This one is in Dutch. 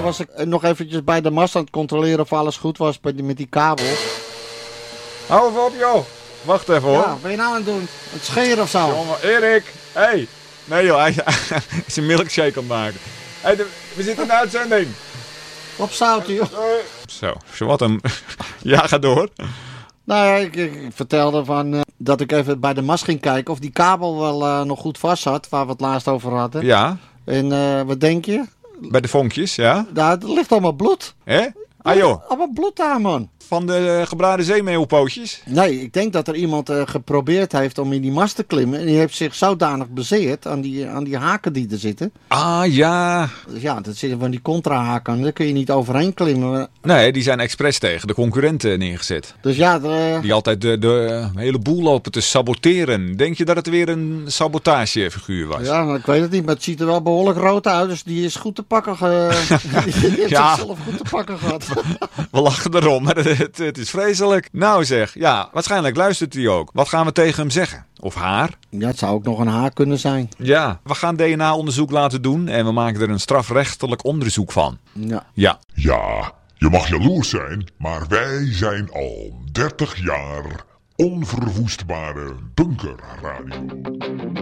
was ik nog eventjes bij de mast aan het controleren of alles goed was met die kabel. Hou even op, joh. Wacht even, hoor. Ja, wat ben je nou aan het doen? Het scheren of zo? Jongen, Erik. Hey. Nee, joh. Hij is een milkshake aan het maken. Hey, we zitten in de uitzending. Op zouten, joh. Zo wat een... Ja, ga door. Nou ja, ik vertelde dat ik even bij de mast ging kijken of die kabel wel nog goed vast zat, waar we het laatst over hadden. Ja. En wat denk je? Bij de vonkjes, ja. Daar ligt allemaal bloed. Hè? Ah, joh. Allemaal bloed daar, man. Van de gebraden zeemeeuwpootjes? Nee, ik denk dat er iemand geprobeerd heeft om in die mast te klimmen. En die heeft zich zodanig bezeerd aan die haken die er zitten. Ah, ja. Dus ja, dat zitten van die contrahaken. Daar kun je niet overheen klimmen. Nee, die zijn expres tegen de concurrenten neergezet. Dus ja... Die altijd de hele boel lopen te saboteren. Denk je dat het weer een sabotagefiguur was? Ja, nou, ik weet het niet, maar het ziet er wel behoorlijk rood uit. Dus die is goed te pakken. Die heeft zichzelf goed te pakken gehad. We lachen erom, maar het is vreselijk. Nou zeg, ja, waarschijnlijk luistert hij ook. Wat gaan we tegen hem zeggen? Of haar? Ja, het zou ook nog een haar kunnen zijn. Ja, we gaan DNA-onderzoek laten doen en we maken er een strafrechtelijk onderzoek van. Ja. Ja. Ja, je mag jaloers zijn, maar wij zijn al 30 jaar onverwoestbare bunkerradio.